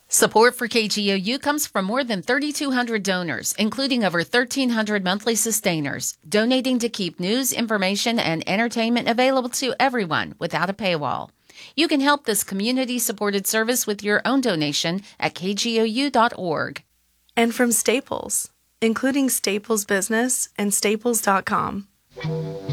Support for KGOU comes from more than 3,200 donors, including over 1,300 monthly sustainers, donating to keep news, information, and entertainment available to everyone without a paywall. You can help this community-supported service with your own donation at kgou.org. And from Staples, including Staples Business and Staples.com.